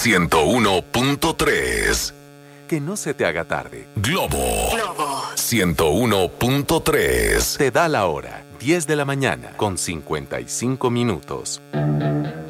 101.3. Que no se te haga tarde. Globo 101.3. Te da la hora, 10 de la mañana, con 55 minutos.